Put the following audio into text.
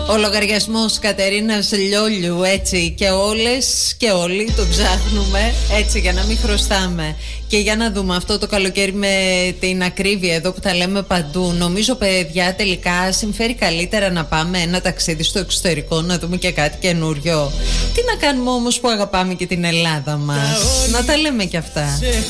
Ο λογαριασμός Κατερίνας Λιόλιου, έτσι, και όλες και όλοι το ψάχνουμε, έτσι, για να μην χρωστάμε. Και για να δούμε αυτό το καλοκαίρι με την ακρίβεια εδώ που τα λέμε παντού. Νομίζω, παιδιά, τελικά συμφέρει καλύτερα να πάμε ένα ταξίδι στο εξωτερικό, να δούμε και κάτι καινούριο. Τι να κάνουμε όμως που αγαπάμε και την Ελλάδα μας. Να τα λέμε κι αυτά.